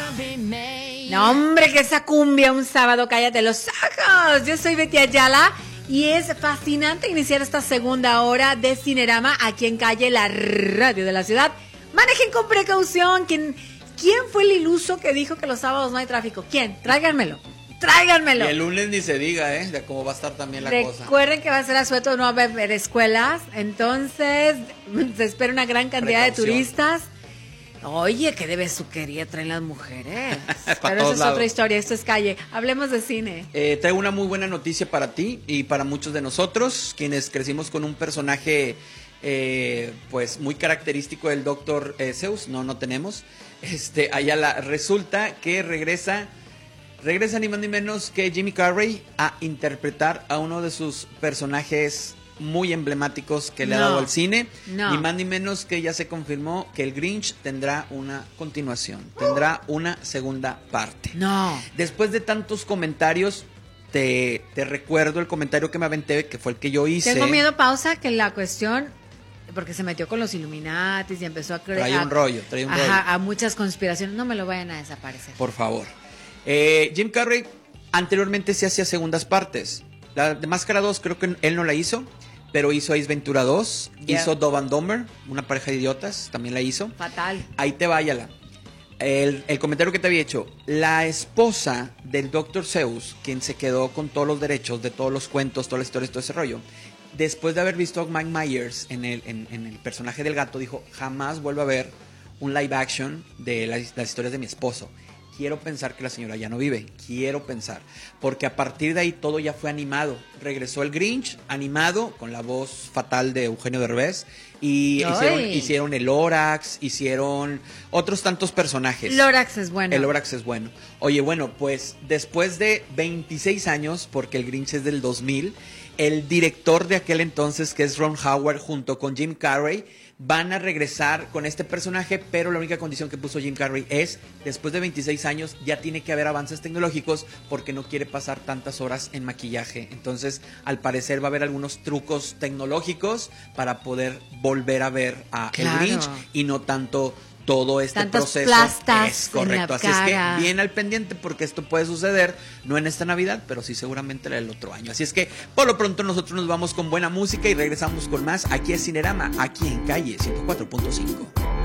No, hombre, que esa cumbia un sábado, cállate los ojos. Yo soy Betty Ayala y es fascinante iniciar esta segunda hora de Cinerama aquí en Calle, la radio de la ciudad. Manejen con precaución. ¿Quién fue el iluso que dijo que los sábados no hay tráfico? ¿Quién? Tráiganmelo. Y el lunes ni se diga, de cómo va a estar también la cosa. Recuerden que va a ser asueto, no va a haber escuelas, entonces se espera una gran cantidad de turistas. Oye, qué de besuquería traen las mujeres. Pero eso es otra historia, esto es Calle. Hablemos de cine. Traigo una muy buena noticia para ti y para muchos de nosotros, quienes crecimos con un personaje pues muy característico del Dr. Seuss. No tenemos. Ayala, resulta que regresa ni más ni menos que Jim Carrey a interpretar a uno de sus personajes muy emblemáticos que le ha dado al cine. Ni más ni menos que ya se confirmó que el Grinch tendrá una continuación, tendrá una segunda parte. Después de tantos comentarios, te recuerdo el comentario que me aventé, que fue el que yo hice. Tengo miedo, pausa, que la cuestión, porque se metió con los Illuminatis y empezó a crear... Trae un rollo. A muchas conspiraciones. No me lo vayan a desaparecer. Por favor. Jim Carrey anteriormente se hacía segundas partes. La de Máscara 2 creo que él no la hizo, pero hizo Ace Ventura 2, hizo Dumb and Dumber, una pareja de idiotas, también la hizo. Fatal. Ahí te váyala. El comentario que te había hecho, la esposa del Dr. Seuss, quien se quedó con todos los derechos de todos los cuentos, todas las historias, todo ese rollo, después de haber visto a Mike Myers en el personaje del gato, dijo, jamás vuelvo a ver un live action de las historias de mi esposo. Quiero pensar que la señora ya no vive, quiero pensar, porque a partir de ahí todo ya fue animado. Regresó el Grinch animado con la voz fatal de Eugenio Derbez y hicieron el Lorax, hicieron otros tantos personajes. Lorax es bueno. El Lorax es bueno. Oye, bueno, pues después de 26 años, porque el Grinch es del 2000, el director de aquel entonces, que es Ron Howard, junto con Jim Carrey, van a regresar con este personaje, pero la única condición que puso Jim Carrey es, después de 26 años, ya tiene que haber avances tecnológicos porque no quiere pasar tantas horas en maquillaje. Entonces, al parecer va a haber algunos trucos tecnológicos para poder volver a ver a el Grinch y no tanto todo este proceso. Es correcto, así es que bien al pendiente porque esto puede suceder, no en esta Navidad, pero sí seguramente el otro año. Así es que por lo pronto nosotros nos vamos con buena música y regresamos con más. Aquí es Cinerama, aquí en Calle 104.5.